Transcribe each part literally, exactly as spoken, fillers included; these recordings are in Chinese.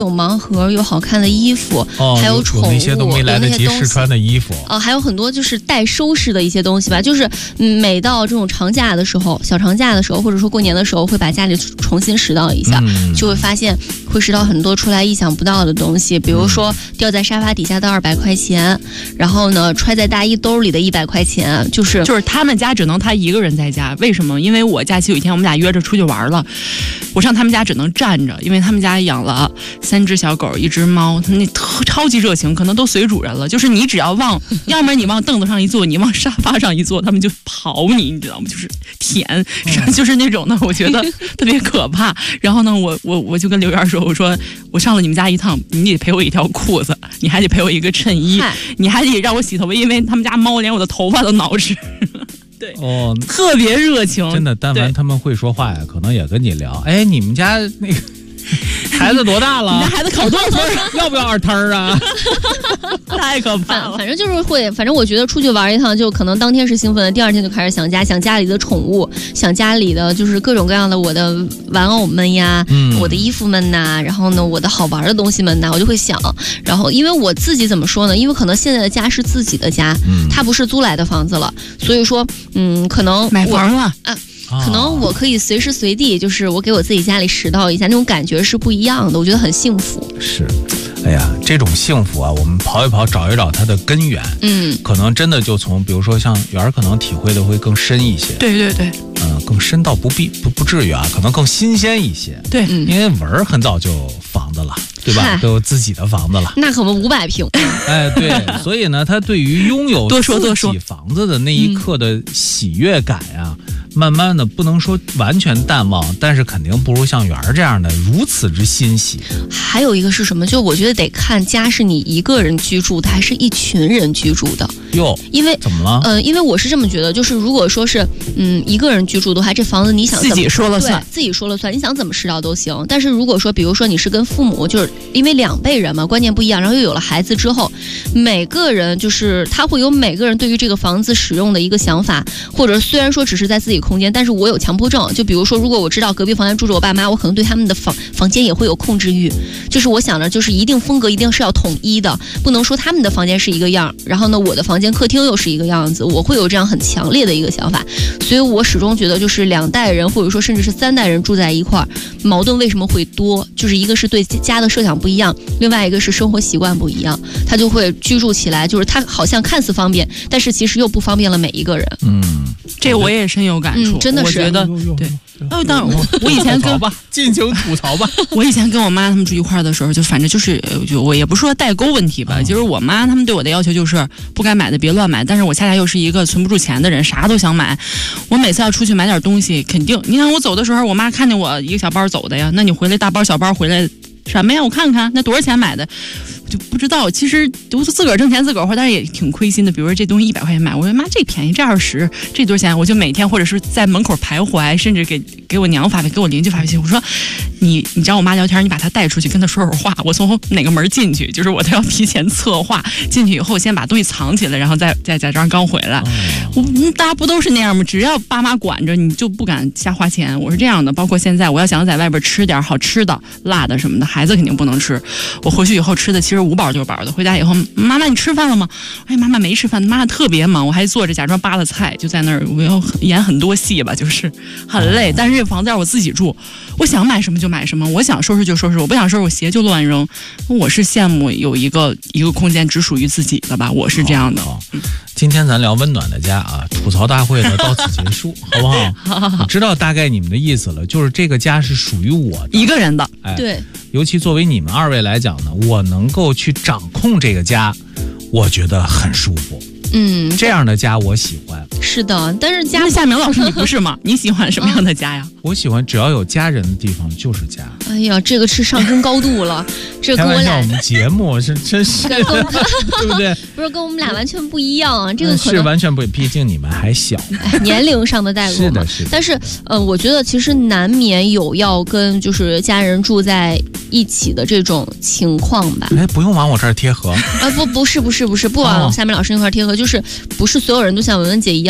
有盲盒，有好看的衣服， 哦、 还有宠物， 有那些都没来得及试穿的衣服啊、呃，还有很多就是待收拾的一些东西吧。就是嗯，每到这种长假的时候，小长假的时候，或者说过年的时候，会把家里重新拾到一下，嗯、就会发现会拾到很多出来意想不到的东西，比如说掉在沙发底下的二百块钱，然后呢揣在大衣兜里的一百块钱，就是就是他们家只能他一个人在家，为什么？因为我假期有一天我们俩约着出去玩了，我上他们家只能站着，因为他们家养了三只小狗一只猫，他们那特超级热情，可能都随主人了，就是你只要往要不然你往凳子上一坐，你往沙发上一坐，他们就跑你，你知道吗？就是舔、嗯、就是那种的，我觉得特别可怕。然后呢我我我就跟刘媛说，我说我上了你们家一趟，你得赔我一条裤子，你还得赔我一个衬衣，你还得让我洗头发，因为他们家猫连我的头发都挠吃。对哦，特别热情， 真的。但凡他们会说话呀，可能也跟你聊。哎，你们家那个孩子多大了？ 你家孩子考多少分？ 要不要二摊儿啊？ 太可怕了。 反正就是会，反正我觉得出去玩一趟，就可能当天是兴奋的，第二天就开始想家，想家里的宠物，想家里的就是各种各样的我的玩偶们呀，嗯、我的衣服们呐，然后呢，我的好玩的东西们呐，我就会想。然后因为我自己怎么说呢？因为可能现在的家是自己的家，嗯、它不是租来的房子了，所以说，嗯，可能买房了啊。可能我可以随时随地，就是我给我自己家里拾到一下，那种感觉是不一样的，我觉得很幸福。 是，哎呀，这种幸福啊，我们刨一刨，找一找它的根源，嗯，可能真的就从，比如说像媛儿，可能体会的会更深一些。 对对对， 嗯、呃，更深到不必不不至于啊，可能更新鲜一些。 对， 因为文儿很早就房子了，对吧？都有自己的房子了， 那可不五百平。 哎，对，所以呢，他对于拥有多说多说自己房子的那一刻的喜悦感啊。嗯，慢慢的不能说完全淡忘，但是肯定不如像媛儿这样的如此之欣喜。 还有一个是什么？就我觉得得看家是你一个人居住的还是一群人居住的。 哟， 因为怎么了？ 呃，因为我是这么觉得，就是如果说是嗯一个人居住的话，这房子你想怎么自己说了算， 自己说了算，你想怎么拾到都行。但是如果说比如说你是跟父母，就是因为两辈人嘛，观念不一样，然后又有了孩子之后，每个人就是他会有每个人对于这个房子使用的一个想法，或者虽然说只是在自己空间，但是我有强迫症，就比如说如果我知道隔壁房间住着我爸妈，我可能对他们的房房间也会有控制欲，就是我想着就是一定风格一定是要统一的，不能说他们的房间是一个样，然后呢我的房间客厅又是一个样子，我会有这样很强烈的一个想法。所以我始终觉得就是两代人或者说甚至是三代人住在一块儿，矛盾为什么会多，就是一个是对家的设想不一样，另外一个是生活习惯不一样，他就会居住起来就是他好像看似方便，但是其实又不方便了每一个人。 嗯， 这我也深有感触、 嗯、真的是我觉得对。哦，当然我我以前跟吧，尽情吐槽吧。 我以前跟我妈他们住一块儿的时候，就反正就是就我也不是说代沟问题吧，嗯、就是我妈他们对我的要求就是不该买的别乱买，但是我恰恰又是一个存不住钱的人，啥都想买。我每次要出去买点东西，肯定你看我走的时候，我妈看见我一个小包走的呀，那你回来大包小包回来什么呀？我看看那多少钱买的。就不知道，其实我自个儿挣钱自个儿花，但是也挺亏心的。比如说这东西一百块钱买，我说妈这便宜，这二十，这多少钱？我就每天或者是在门口徘徊，甚至给给我娘发微，给我邻居发微信，我说你你找我妈聊天，你把她带出去，跟她说会儿话。我从哪个门进去，就是我都要提前策划，进去以后先把东西藏起来，然后再再假装刚回来。我大家不都是那样吗？只要爸妈管着，你就不敢瞎花钱。我是这样的，包括现在我要想在外边吃点好吃的、辣的什么的，孩子肯定不能吃。我回去以后吃的其实五饱六饱的，回家以后妈妈你吃饭了吗？哎，妈妈没吃饭，妈妈特别忙，我还坐着假装扒拉菜，就在那儿我要演很多戏吧，就是很累。但是这房子让我自己住，我想买什么就买什么，我想收拾就收拾，我不想收拾我鞋就乱扔。我是羡慕有一个一个空间只属于自己的吧，我是这样的。 好好今天咱聊温暖的家啊，吐槽大会呢到此结束，好不好？ 好好好， 我知道大概你们的意思了，就是这个家是属于我的一个人的， 哎， 对。 尤其作为你们二位来讲呢，我能够去掌控这个家，我觉得很舒服。 嗯， 这样的家我喜欢。 是的，但是家夏明老师你不是吗？你喜欢什么样的家呀？ 我喜欢只要有家人的地方就是家。 哎呀，这个是上升高度了，这跟我俩我们节目是真是，对不对？ 不是跟我们俩完全不一样啊，这个可能是完全不，毕竟你们还小， 哎、年龄上的代沟嘛。 是的，是的。 但是呃，我觉得其实难免有要跟就是家人住在一起的这种情况吧。 哎，不用往我这儿贴合啊，不，不是，不是，不是，不往夏明老师那块贴合，就是不是所有人都像文文姐一样。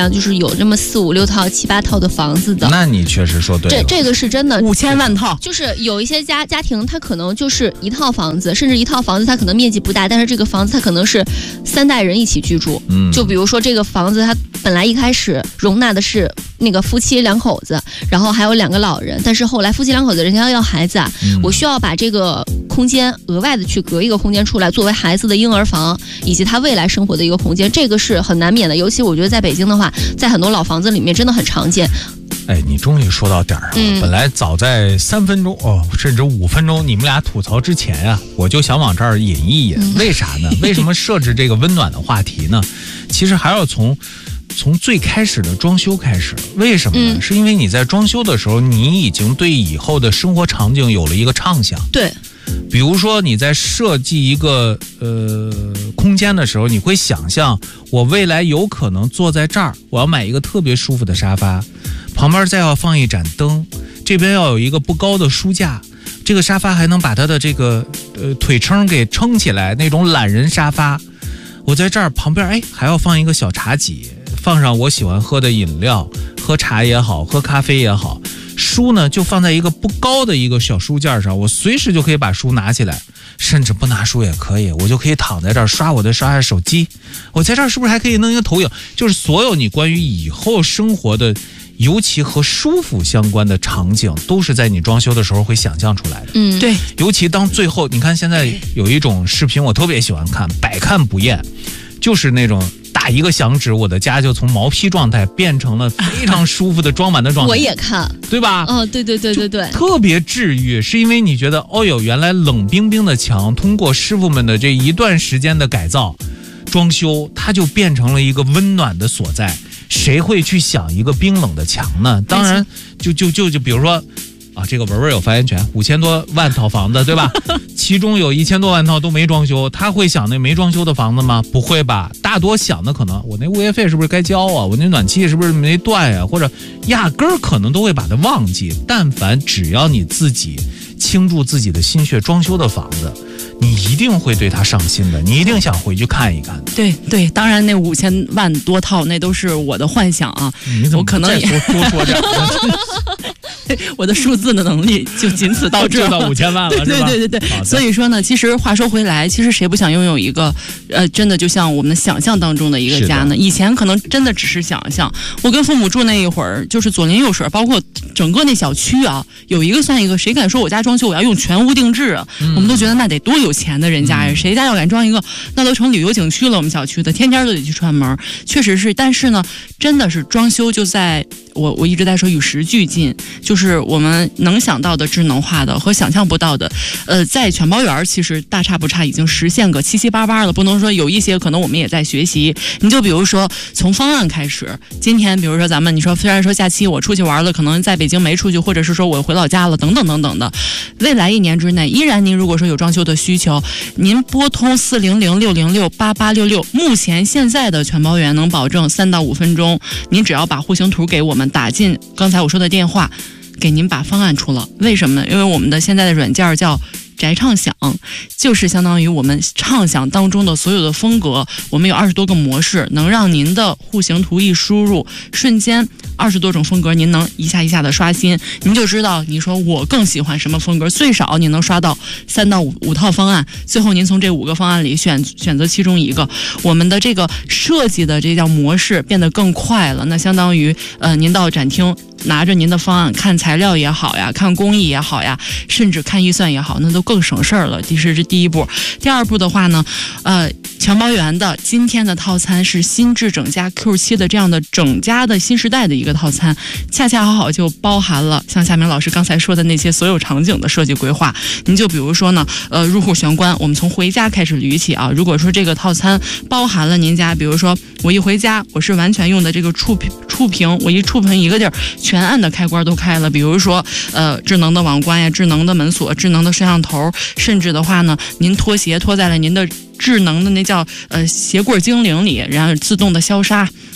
样，就是有这么四五六套、七八套的房子的。 那你确实说对了， 这这个是真的， 五千万套， 就是有一些家家庭，它可能就是一套房子，甚至一套房子它可能面积不大，但是这个房子它可能是三代人一起居住。 嗯， 就比如说这个房子，它本来一开始容纳的是那个夫妻两口子，然后还有两个老人，但是后来夫妻两口子人家要孩子啊，嗯、我需要把这个空间额外的去隔一个空间出来，作为孩子的婴儿房以及他未来生活的一个空间，这个是很难免的。尤其我觉得在北京的话，在很多老房子里面真的很常见。 哎，你终于说到点儿上了。嗯、本来早在三分钟哦，甚至五分钟，你们俩吐槽之前啊，我就想往这儿引一引。嗯、为啥呢？为什么设置这个温暖的话题呢？其实还要从从最开始的装修开始。为什么呢？嗯、是因为你在装修的时候，你已经对以后的生活场景有了一个畅想。 对。 比如说你在设计一个呃空间的时候，你会想象我未来有可能坐在这儿，我要买一个特别舒服的沙发，旁边再要放一盏灯，这边要有一个不高的书架，这个沙发还能把它的这个呃腿撑给撑起来，那种懒人沙发。我在这儿旁边哎还要放一个小茶几，放上我喜欢喝的饮料，喝茶也好，喝咖啡也好。书呢就放在一个不高的一个小书架上，我随时就可以把书拿起来，甚至不拿书也可以，我就可以躺在这儿刷我的刷下手机。我在这儿是不是还可以弄一个投影？就是所有你关于以后生活的，尤其和舒服相关的场景，都是在你装修的时候会想象出来的。 嗯，对。 尤其当最后，你看现在有一种视频我特别喜欢看，百看不厌，就是那种打一个响指，我的家就从毛坯状态变成了非常舒服的装满的状态。 我也看， 对吧？ 哦，对对对对对， 特别治愈，是因为你觉得哦哟，原来冷冰冰的墙，通过师傅们的这一段时间的改造、装修，它就变成了一个温暖的所在。谁会去想一个冰冷的墙呢？当然，就就就就比如说。啊，这个文文有发言权，五千多万套房子，对吧？其中有一千多万套都没装修，他会想那没装修的房子吗？不会吧，大多想的可能我那物业费是不是该交啊？我那暖气是不是没断呀、啊？或者压根儿可能都会把它忘记。但凡只要你自己倾注自己的心血装修的房子，你一定会对它上心的，你一定想回去看一看。 对对，当然那五千万多套那都是我的幻想啊，我可能也多说点。 我的数字的能力就仅此到这， 就到五千万了， 对对对对对。所以说呢，其实话说回来，其实谁不想拥有一个呃，真的就像我们的想象当中的一个家呢？以前可能真的只是想象。我跟父母住那一会儿，就是左邻右舍，包括整个那小区啊，有一个算一个。谁敢说我家装修我要用全屋定制啊？嗯、我们都觉得那得多有钱的人家呀！嗯、谁家要敢装一个，那都成旅游景区了。我们小区的天天都得去串门，确实是。但是呢，真的是装修就在。我我一直在说与时俱进，就是我们能想到的智能化的和想象不到的，呃，在全包园其实大差不差，已经实现个七七八八了。不能说有一些可能我们也在学习。你就比如说从方案开始，今天比如说咱们你说虽然说假期我出去玩了，可能在北京没出去，或者是说我回老家了，等等等等的，未来一年之内，依然您如果说有装修的需求，您拨通四零零六零六八八六六，目前现在的全包园能保证三到五分钟，您只要把户型图给我们。打进刚才我说的电话，给您把方案出了。为什么呢？因为我们的现在的软件叫宅畅想，就是相当于我们畅想当中的所有的风格，我们有二十多个模式，能让您的户型图一输入，瞬间二十多种风格，您能一下一下的刷新，您就知道你说我更喜欢什么风格，最少你能刷到三到五五套方案，最后您从这五个方案里选选择其中一个。我们的这个设计的这叫模式变得更快了，那相当于呃，您到展厅拿着您的方案看材料也好呀，看工艺也好呀，甚至看预算也好，那都更省事儿了。这是这第一步。第二步的话呢，呃，全包园的今天的套餐是新智整加 Q 七 的这样的整家的新时代的一个套餐，恰恰好好就包含了像夏明老师刚才说的那些所有场景的设计规划。您就比如说呢，呃，入户玄关，我们从回家开始捋起啊。如果说这个套餐包含了您家，比如说我一回家，我是完全用的这个触屏触屏，我一触屏一个地儿，全按的开关都开了。比如说呃，智能的网关呀，智能的门锁，智能的摄像头，甚至的话呢，您拖鞋拖在了您的智能的那叫呃鞋柜精灵里，然后自动的消杀。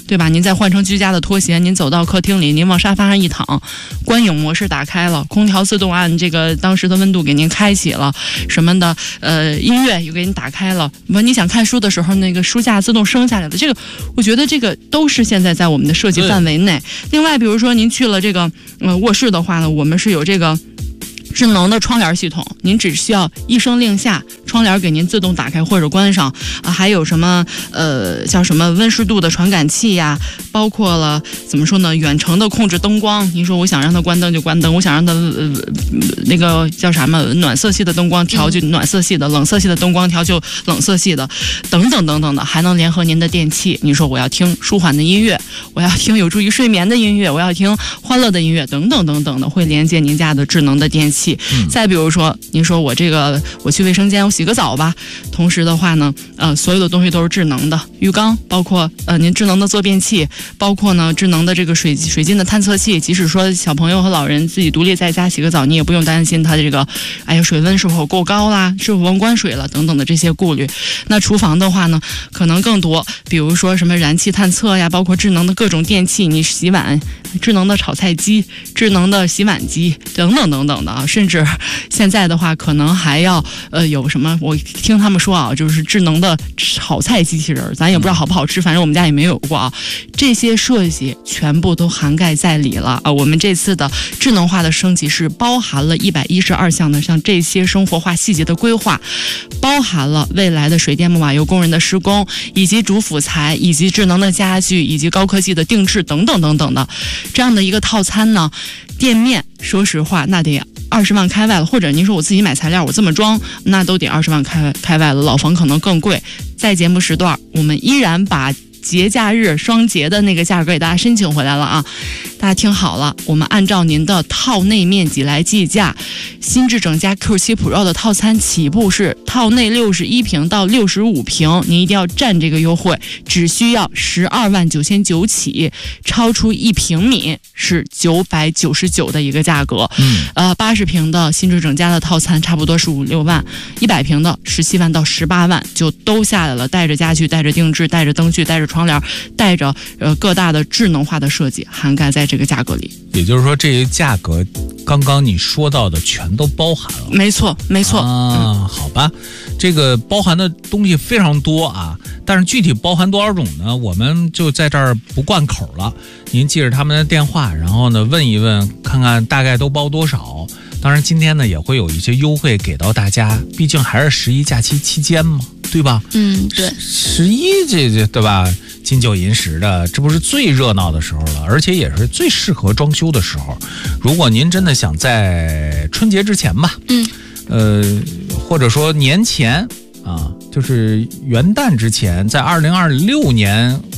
对吧？您再换成居家的拖鞋，您走到客厅里，您往沙发上一躺，观影模式打开了，空调自动按这个当时的温度给您开启了，什么的，呃，音乐又给你打开了。完，你想看书的时候，那个书架自动升下来了。这个，我觉得这个都是现在在我们的设计范围内。另外，比如说您去了这个呃卧室的话呢，我们是有这个智能的窗帘系统，您只需要一声令下，窗帘给您自动打开或者关上啊。还有什么呃，像什么温湿度的传感器呀，包括了怎么说呢，远程的控制灯光。您说我想让它关灯就关灯，我想让它呃那个叫啥嘛，暖色系的灯光调就暖色系的，冷色系的灯光调就冷色系的，等等等等的，还能联合您的电器。你说我要听舒缓的音乐，我要听有助于睡眠的音乐，我要听欢乐的音乐，等等等等的，会连接您家的智能的电器。嗯、再比如说，您说我这个我去卫生间我洗个澡吧，同时的话呢，呃，所有的东西都是智能的，浴缸，包括呃您智能的坐便器，包括呢智能的这个水水浸的探测器。即使说小朋友和老人自己独立在家洗个澡，你也不用担心它的这个，哎呀水温是否够高啦，是否忘关水了等等的这些顾虑。那厨房的话呢，可能更多，比如说什么燃气探测呀，包括智能的各种电器，你洗碗，智能的炒菜机，智能的洗碗机等等等等的啊。甚至现在的话，可能还要呃有什么？我听他们说啊，就是智能的炒菜机器人，咱也不知道好不好吃，反正我们家也没有过啊。这些设计全部都涵盖在里了啊。我们这次的智能化的升级是包含了一百一十二项的像这些生活化细节的规划，包含了未来的水电木瓦油工人的施工，以及主辅材，以及智能的家具，以及高科技的定制等等等等的这样的一个套餐呢。店面说实话那得二十万开外了，或者您说我自己买材料我这么装，那都得二十万开开外了，老房可能更贵。在节目时段我们依然把节假日双节的那个价格给大家申请回来了啊！大家听好了，我们按照您的套内面积来计价。新智整加 Q 七 Pro 的套餐起步是套内六十一平到六十五平，您一定要占这个优惠，只需要十二万九千九起，超出一平米是九百九十九的一个价格。嗯，呃，八十平的新智整加的套餐差不多是五六万，一百平的十七万到十八万就都下来了，带着家具，带着定制，带着灯具，带着窗帘，带着呃各大的智能化的设计涵盖在这个价格里。 也就是说，这些价格刚刚你说到的全都包含了。 没错，没错啊、嗯，好吧，这个包含的东西非常多啊，但是具体包含多少种呢？我们就在这儿不贯口了。您记着他们的电话，然后呢问一问，看看大概都包多少。当然，今天呢也会有一些优惠给到大家，毕竟还是十一假期期间嘛，对吧？ 嗯，对， 十一这这对吧？金九银十的，这不是最热闹的时候了，而且也是最适合装修的时候。如果您真的想在春节之前吧， 嗯， 呃，或者说年前啊，就是元旦之前，在二零二六年